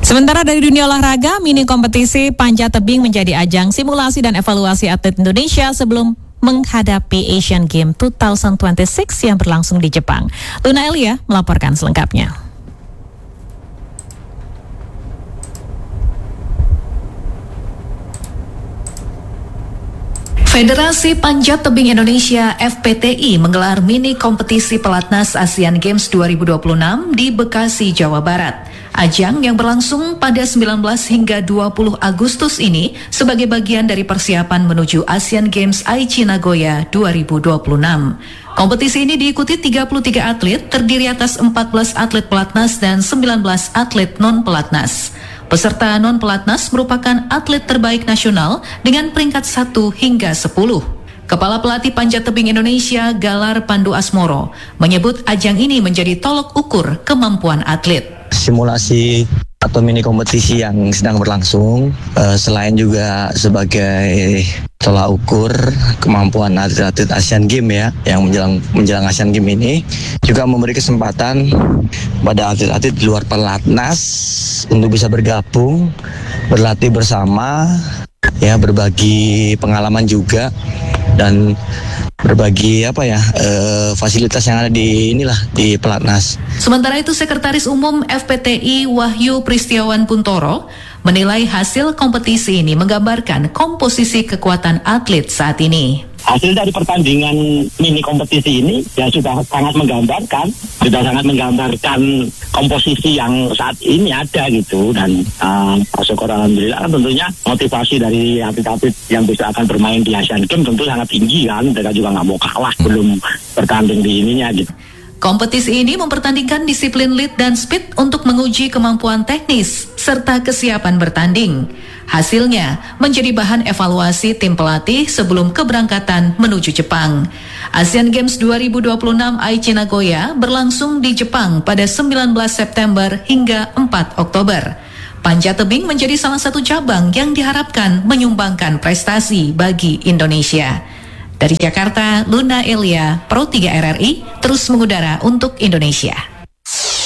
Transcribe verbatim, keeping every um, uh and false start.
Sementara dari dunia olahraga, mini kompetisi panjat tebing menjadi ajang simulasi dan evaluasi atlet Indonesia sebelum menghadapi Asian Games dua ribu dua puluh enam yang berlangsung di Jepang. Luna Elia melaporkan selengkapnya. Federasi Panjat Tebing Indonesia F P T I menggelar mini kompetisi pelatnas Asian Games dua ribu dua puluh enam di Bekasi, Jawa Barat. Ajang yang berlangsung pada sembilan belas hingga dua puluh Agustus ini sebagai bagian dari persiapan menuju Asian Games Aichi Nagoya dua ribu dua puluh enam. Kompetisi ini diikuti tiga puluh tiga atlet, terdiri atas empat belas atlet pelatnas dan sembilan belas atlet non-pelatnas. Peserta non-pelatnas merupakan atlet terbaik nasional dengan peringkat satu hingga sepuluh. Kepala Pelatih Panjat Tebing Indonesia Galar Pandu Asmoro menyebut ajang ini menjadi tolok ukur kemampuan atlet. Simulasi atau mini kompetisi yang sedang berlangsung, uh, selain juga sebagai tolak ukur kemampuan atlet-atlet Asian Games ya, yang menjelang menjelang Asian Games ini juga memberi kesempatan pada atlet-atlet di luar pelatnas untuk bisa bergabung, berlatih bersama, ya berbagi pengalaman juga dan berbagi apa ya eh, fasilitas yang ada di inilah di pelatnas. Sementara itu Sekretaris Umum F P T I Wahyu Pristiawan Puntoro menilai hasil kompetisi ini menggambarkan komposisi kekuatan atlet saat ini. Hasil dari pertandingan mini kompetisi ini ya sudah sangat menggambarkan, sudah sangat menggambarkan komposisi yang saat ini ada gitu, dan uh, syukur alhamdulillah kan tentunya motivasi dari atlet-atlet yang bisa akan bermain di Asian Games tentu sangat tinggi kan, mereka juga nggak mau kalah belum bertanding di ininya gitu. Kompetisi ini mempertandingkan disiplin lead dan speed untuk menguji kemampuan teknis serta kesiapan bertanding. Hasilnya menjadi bahan evaluasi tim pelatih sebelum keberangkatan menuju Jepang. Asian Games dua ribu dua puluh enam Aichi Nagoya berlangsung di Jepang pada sembilan belas September hingga empat Oktober. Panjat tebing menjadi salah satu cabang yang diharapkan menyumbangkan prestasi bagi Indonesia. Dari Jakarta, Luna Elia, Pro tiga R R I, terus mengudara untuk Indonesia.